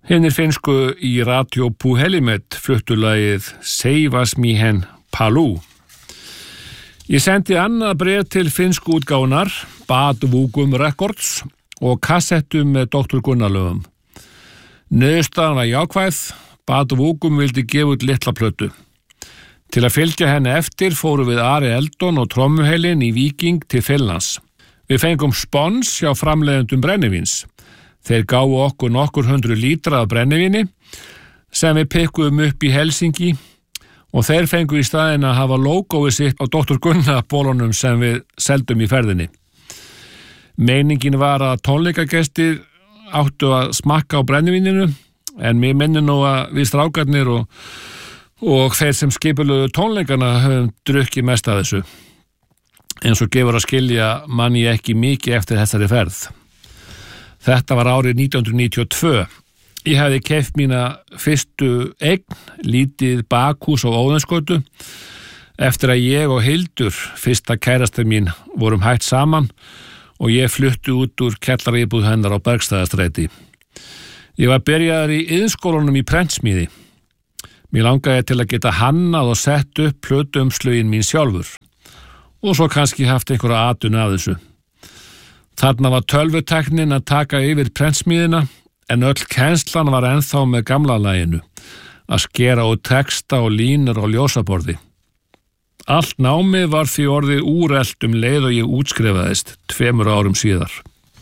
Hinnir finnsku í Radio Puhelimet fluttu lagið Seivas mihen Paluu. Ég sendi annað bréf til finnsku útgáfunar, Bad Vugum Records og kassettu með Dr. Gunnar-lögum. Niðurstaðan var jákvæð, Bad Vugum vildi gefa út litla plötu. Til að fylgja henni eftir fóru við Ari Eldon og trommuheilin í Víking til Finnlands. Við fengum spons hjá framleiðendum brennivíns. Þeir gáfu okkur nokkur 100 lítra af brennivíni sem við pikkuðum upp í Helsingi og þeir fengu í staðinn að hafa logóið sitt á Dr. Gunnar bólunum sem við seldum í ferðinni. Meiningin var að tónleikagestir áttu að smakka á brennivíninu en mér minnir nú að við strákarnir og þeir sem skipuluðu tónleikana höfum drukkið mest af þessu. Eins og gefur að skilja man ég ekki mikið eftir þessari ferð. Þetta var árið 1992. Ég hefði keypt mína fyrstu eign, lítið bakhús á Óðinsgötu, eftir að ég og Hildur, fyrsta kærasta mín, vorum hætt saman og ég flutti út úr kjallaraíbúð hennar á Bergstaðastræti. Ég var byrjaður í iðnskólanum í prentsmíði. Mér langaði til að geta hannað og sett upp plötuumslögin mín sjálfur og svo kannski haft einhverja atvinnu af þessu. Þarna var tölvutæknin að taka yfir prentsmíðina en öll kennslan var ennþá með gamla laginu, að skera út texta og línur á ljósaborði. Allt námið var því orðið úrelt leið og ég útskrifaðist 2 árum síðar.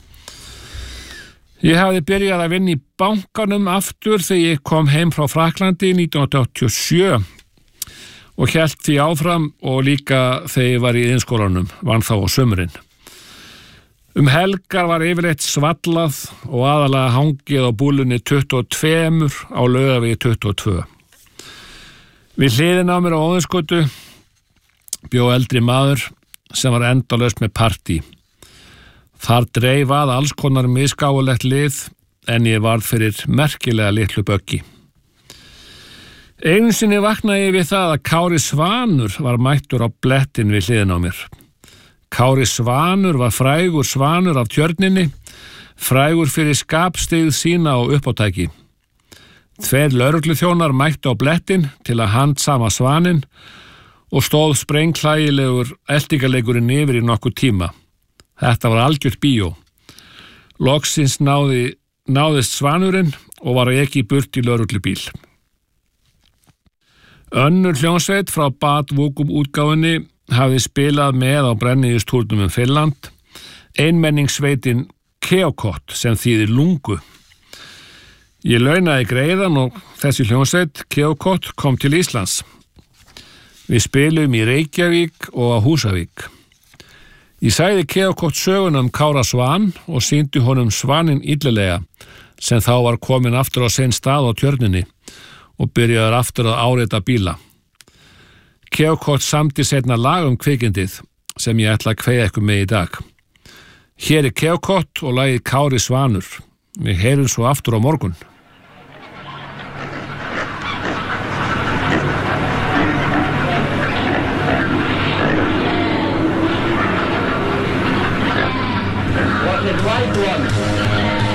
Ég hafði byrjað að vinna í bankanum aftur þegar ég kom heim frá Frakklandi 1987 og hélt því áfram og líka þegar ég var í iðnskólanum, vann þá á sumrin. Helgar var yfirleitt svallað og aðalega hangið á búlunni 22 á Laugavegi 22. Við hliðina á mér á Óðinsgötu bjó eldri maður sem var endalaust með partí. Þar dreif að alls konar misgáfulegt lið en ég varð fyrir merkilega litlu böggi. Einu sinni vaknaði ég við það að Kári Svanur var mættur á blettin við hliðina á mér. Kári Svanur var frægur svanur af Tjörninni, frægur fyrir skapstigð sína og uppátæki. 2 lögregluþjónar mættu á blettin til að handsama svaninn og stóð sprengklægilegur eltingaleikurinn yfir í nokkur tíma. Þetta var algjört bíó. Loksins náðist svanurinn og var ekki burt í lögreglubíl. Önnur hljómsveit frá Bad Vugum útgáfunni hafði spilað með á brennivístúrnum Finnland, einmenningssveitin Keokot sem þýðir lungu. Ég launaði greiðan og þessi hljómsveit Keokot kom til Íslands. Við spilum í Reykjavík og á Húsavík. Ég sagði Keokot söguna Kára Svan og sýndi honum svaninn illilega sem þá var komin aftur á sinn stað á Tjörninni og byrjaði aftur að áreita bíla. Keokot samdi seinna lag kvikindið sem ég ætla að kveðja ykkur með í dag. Hér er Keokot og lagið Kári Svanur. Við heyrum svo aftur á morgun.